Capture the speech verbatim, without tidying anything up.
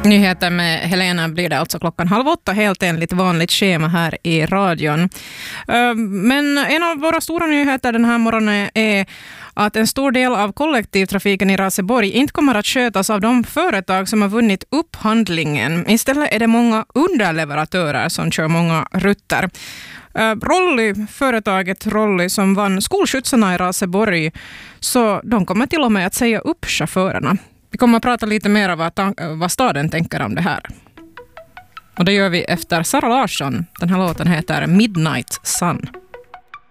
Nyheter med Helena blir det alltså klockan halv åtta, helt enligt vanligt schema här i radion. Men en av våra stora nyheter den här morgonen är att en stor del av kollektivtrafiken i Raseborg inte kommer att skötas av de företag som har vunnit upphandlingen. Istället är det många underleverantörer som kör många rutter. Rolly, företaget Rolly som vann skolskjutsarna i Raseborg, så de kommer till och med att säga upp chaufförerna. Vi kommer att prata lite mer om vad, vad staden tänker om det här. Och det gör vi efter Sara Larsson. Den här låten heter Midnight Sun.